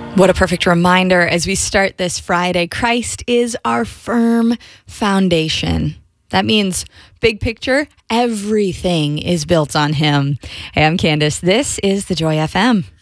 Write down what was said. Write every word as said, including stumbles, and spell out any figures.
What a perfect reminder as we start this Friday. Christ is our firm foundation. That means, big picture, everything is built on him. Hey, I'm Candace. This is the Joy F M.